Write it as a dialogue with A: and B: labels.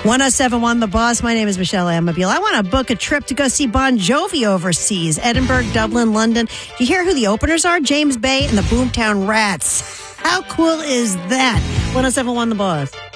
A: 1071 The Boss. My name is Michelle Amabile. I want to book a trip to go see Bon Jovi overseas. Edinburgh, Dublin, London. Do you hear who the openers are? James Bay and the Boomtown Rats. How cool is that? 1071 The Boss.